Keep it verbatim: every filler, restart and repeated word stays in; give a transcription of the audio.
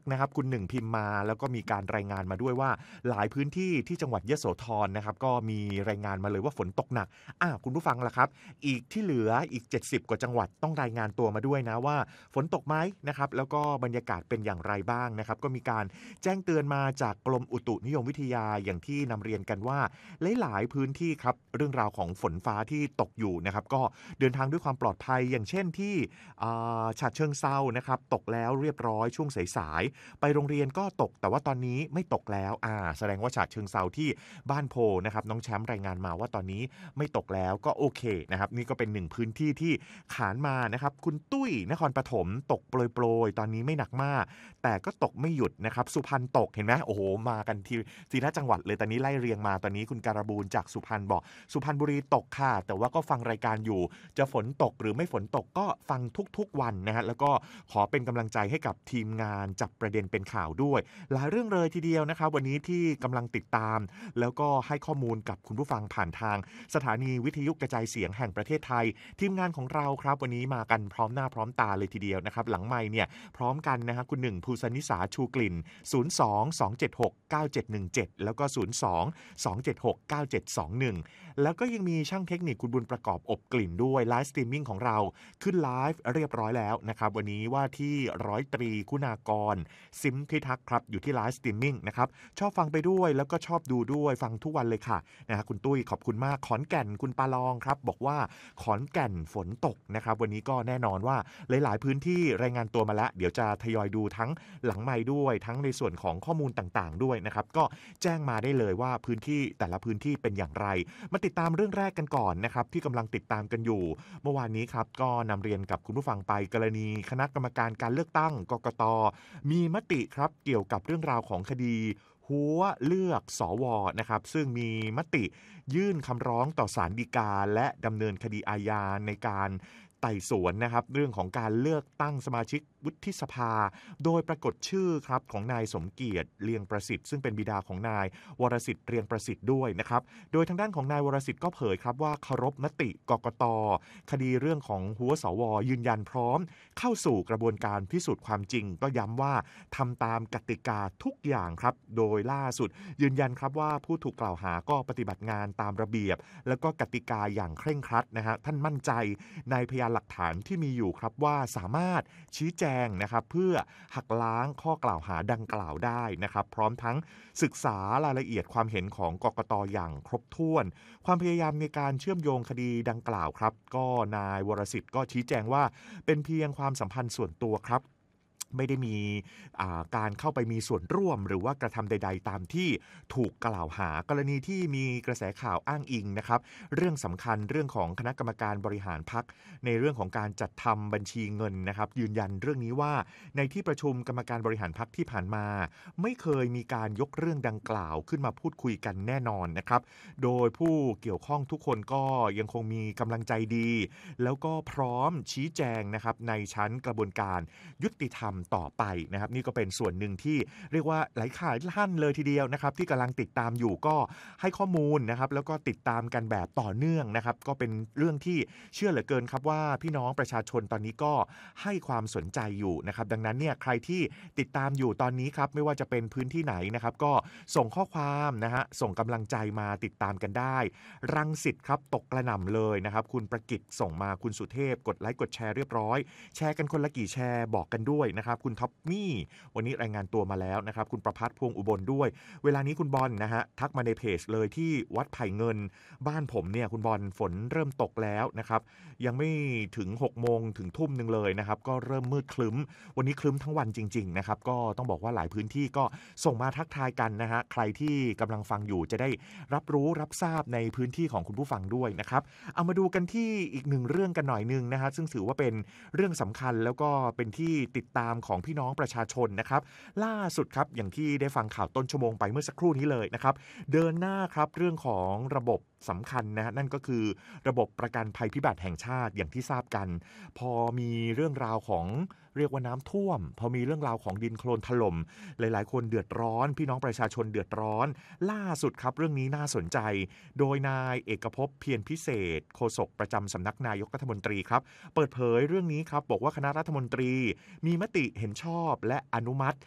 นะครับคุณหนึ่งพิมพ์มาแล้วก็มีการรายงานมาด้วยว่าหลายพื้นที่ที่จังหวัดยโสธรนะครับก็มีรายงานมาเลยว่าฝนตกหนักอ่ะคุณผู้ฟังล่ะครับอีกที่เหลืออีกเจ็ดสิบกว่าจังหวัดต้องรายงานตัวมาด้วยนะว่าฝนตกไหมนะครับแล้วก็บรรยากาศเป็นอย่างไรบ้างนะครับก็มีการแจ้งเตือนมาจากกรมอุตุนิยมวิทยาอย่างที่นำเรียนกันว่าหลายๆพื้นที่ครับเรื่องราวของฝนฟ้าที่ตกอยู่นะครับก็เดินทางด้วยความปลอดภัยอย่างเช่นที่ฉะเชิงเทรานะครับตกแล้วเรียบร้อยช่วงสายๆไปโรงเรียนก็ตกแต่ว่าตอนนี้ไม่ตกแล้วอ่าแสดงว่าฉะเชิงเทราที่บ้านโพนะครับน้องแชมป์รายงานมาว่าตอนนี้ไม่ตกแล้วก็โอเคนะครับนี่ก็เป็นหนึ่งพื้นที่ที่ขานมานะครับคุณตุ้ยนครปฐมตกโปรยๆตอนนี้ไม่หนักมากแต่ก็ตกไม่หยุดนะครับสุพรรณตกเห็นไหมโอ้โหมากันทีทีละจังหวัดเลยตอนนี้ไล่เรียงมาตอนนี้คุณการบูลจากสุพรรณบอกสุพรรณบุรีตกค่ะแต่ว่าก็ฟังรายการอยู่จะฝนตกหรือไม่ฝนตกก็ฟังทุกๆวันนะฮะแล้วก็ขอเป็นกำลังใจให้กับทีมงานจับประเด็นเป็นข่าวด้วยหลายเรื่องเลยทีเดียวนะครับวันนี้ที่กำลังติดตามแล้วก็ให้ข้อมูลกับคุณผู้ฟังผ่านทางสถานีวิทยุกระจายเสียงแห่งประเทศไทยทีมงานของเราครับวันนี้มากันพร้อมหน้าพร้อมตาเลยทีเดียวนะครับหลังไมค์เนี่ยพร้อมกันนะฮะคุณหนึ่งภูสนิสาชูกลิ่นศูนย์ สอง สอง เจ็ด หก เก้า เจ็ด หนึ่ง เจ็ดแล้วก็ศูนย์ สอง สอง เจ็ด หก เก้า เจ็ด สอง หนึ่งแล้วก็ยังมีช่างเทคนิคคุณบุญประกอบอบกลิ่นด้วยไลฟ์สตรีมมิ่งของเราขึ้นไลฟ์เรียบร้อยแล้วนะครับวันนี้ว่าที่ร้อยตรีคุณากรซิมพิทักษ์ครับอยู่ที่ไลฟ์สตรีมมิ่งนะครับชอบฟังไปด้วยแล้วก็ชอบดูด้วยฟังทุกวันเลยค่ะนะฮะคุณตุ้ยขอบคุณมากขอนแก่นคุณปาลองครับบอกว่าขอนแก่นฝนตกนะครับวันนี้ก็แน่นอนว่าหลายๆพื้นที่รายงานตัวมาแล้วเดี๋ยวจะทยอยดูทั้งหลังไมค์ด้วยทั้งในส่วนของข้อมูลต่างๆด้วยนะครับก็แจ้งมาได้เลยว่าพื้นที่แต่ละพื้นที่เป็นอย่างไรมาติดตามเรื่องแรกกันก่อนนะครับที่กำลังติดตามกันอยู่เมื่อวานนี้ครับก็นำเรียนกับคุณผู้ฟังไปกรณีคณะกรรมการการเลือกตั้งกกต.มีมติครับเกี่ยวกับเรื่องราวของคดีหัวเลือกสวนะครับซึ่งมีมติยื่นคำร้องต่อศาลฎีกาและดำเนินคดีอาญาในการไต่สวนนะครับเรื่องของการเลือกตั้งสมาชิกวุฒิสภาโดยปรากฏชื่อครับของนายสมเกียรติเลียงประสิทธิ์ซึ่งเป็นบิดาของนายวรสิทธิ์เลียงประสิทธิ์ด้วยนะครับโดยทางด้านของนายวรสิทธิ์ก็เผยครับว่าเคารพมติกกต.คดีเรื่องของหัวสวยืนยันพร้อมเข้าสู่กระบวนการพิสูจน์ความจริงก็ย้ำว่าทำตามกติกาทุกอย่างครับโดยล่าสุดยืนยันครับว่าผู้ถูกกล่าวหาก็ปฏิบัติงานตามระเบียบแล้วก็กติกาอย่างเคร่งครัดนะฮะท่านมั่นใจในพยานหลักฐานที่มีอยู่ครับว่าสามารถชี้แจงนะครับเพื่อหักล้างข้อกล่าวหาดังกล่าวได้นะครับพร้อมทั้งศึกษารายละเอียดความเห็นของกกต.อย่างครบถ้วนความพยายามในการเชื่อมโยงคดีดังกล่าวครับก็นายวรสิทธิ์ก็ชี้แจงว่าเป็นเพียงความสัมพันธ์ส่วนตัวครับไม่ได้มีการเข้าไปมีส่วนร่วมหรือว่ากระทำใดๆตามที่ถูกกล่าวหากรณีที่มีกระแสข่าวอ้างอิงนะครับเรื่องสำคัญเรื่องของคณะกรรมการบริหารพรรคในเรื่องของการจัดทำบัญชีเงินนะครับยืนยันเรื่องนี้ว่าในที่ประชุมกรรมการบริหารพรรคที่ผ่านมาไม่เคยมีการยกเรื่องดังกล่าวขึ้นมาพูดคุยกันแน่นอนนะครับโดยผู้เกี่ยวข้องทุกคนก็ยังคงมีกำลังใจดีแล้วก็พร้อมชี้แจงนะครับในชั้นกระบวนการยุติธรรมต่อไปนะครับนี่ก็เป็นส่วนหนึ่งที่เรียกว่าหลายข่ายท่านเลยทีเดียวนะครับที่กำลังติดตามอยู่ก็ให้ข้อมูลนะครับแล้วก็ติดตามกันแบบต่อเนื่องนะครับก็เป็นเรื่องที่เชื่อเหลือเกินครับว่าพี่น้องประชาชนตอนนี้ก็ให้ความสนใจอยู่นะครับดังนั้นเนี่ยใครที่ติดตามอยู่ตอนนี้ครับไม่ว่าจะเป็นพื้นที่ไหนนะครับก็ส่งข้อความนะฮะส่งกำลังใจมาติดตามกันได้รังสิตครับตกกระหน่ำเลยนะครับคุณประกิตส่งมาคุณสุเทพกดไลค์กดแชร์เรียบร้อยแชร์กันคนละกี่แชร์บอกกันด้วยนะครับคุณท็อปมี่วันนี้รายงานตัวมาแล้วนะครับคุณประภัสพวงอุบลด้วยเวลานี้คุณบอลนะฮะทักมาในเพจเลยที่วัดไผ่เงินบ้านผมเนี่ยคุณบอลฝนเริ่มตกแล้วนะครับยังไม่ถึงหกโมงถึงทุ่มนึงเลยนะครับก็เริ่มมืดครึ้มวันนี้ครึ้มทั้งวันจริงๆนะครับก็ต้องบอกว่าหลายพื้นที่ก็ส่งมาทักทายกันนะฮะใครที่กำลังฟังอยู่จะได้รับรู้รับทราบในพื้นที่ของคุณผู้ฟังด้วยนะครับเอามาดูกันที่อีกหนึ่งเรื่องกันหน่อยนึงนะฮะซึ่งถือว่าเป็นเรื่องสำคัญแล้วก็เป็นที่ติดตามของพี่น้องประชาชนนะครับล่าสุดครับอย่างที่ได้ฟังข่าวต้นชั่วโมงไปเมื่อสักครู่นี้เลยนะครับเดินหน้าครับเรื่องของระบบสำคัญนะนั่นก็คือระบบประกันภัยพิบัติแห่งชาติอย่างที่ทราบกันพอมีเรื่องราวของเรียกว่าน้ำท่วมพอมีเรื่องราวของดินโคลนถล่มหลายๆคนเดือดร้อนพี่น้องประชาชนเดือดร้อนล่าสุดครับเรื่องนี้น่าสนใจโดยนายเอกภพเพียรพิเศษโฆษกประจำสำนักนายกรัฐมนตรีครับเปิดเผยเรื่องนี้ครับบอกว่าคณะรัฐมนตรีมีมติเห็นชอบและอนุมัติ